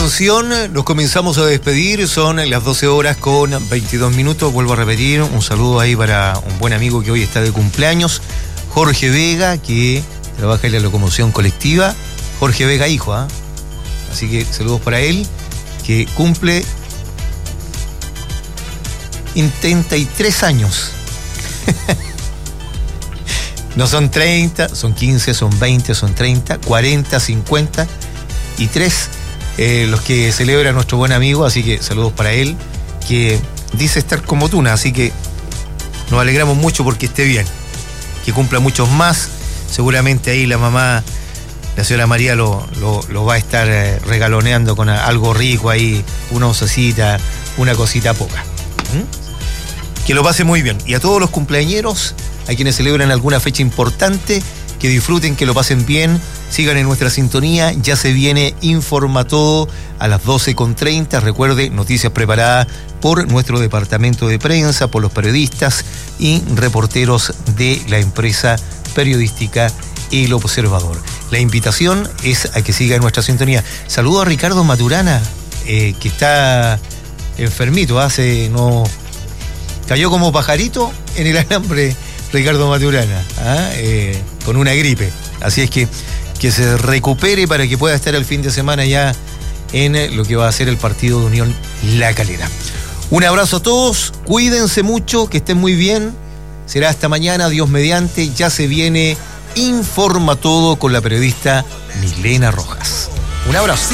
canción, nos comenzamos a despedir, son las 12 horas con 22 minutos, vuelvo a repetir, un saludo ahí para un buen amigo que hoy está de cumpleaños, Jorge Vega, que trabaja en la locomoción colectiva, Jorge Vega hijo, así que saludos para él, que cumple 33 años. No son 30, son 15, son 20, son 30, 40, 50 y 3 los que celebra nuestro buen amigo, así que saludos para él, que dice estar como tuna, así que nos alegramos mucho porque esté bien, que cumpla muchos más, seguramente ahí la mamá, la señora María lo va a estar regaloneando con algo rico ahí, una osacita, una cosita poca. Que lo pase muy bien, y a todos los cumpleañeros, a quienes celebran alguna fecha importante, que disfruten, que lo pasen bien, sigan en nuestra sintonía, ya se viene Informa Todo a las 12:30, recuerde, noticias preparadas por nuestro departamento de prensa, por los periodistas y reporteros de la empresa periodística El Observador. La invitación es a que siga en nuestra sintonía. Saludo a Ricardo Maturana, que está enfermito, cayó como pajarito en el alambre Ricardo Maturana, con una gripe. Así es que se recupere para que pueda estar el fin de semana ya en lo que va a ser el partido de Unión La Calera. Un abrazo a todos, cuídense mucho, que estén muy bien. Será hasta mañana, Dios mediante. Ya se viene Informa Todo con la periodista Milena Rojas. Un abrazo.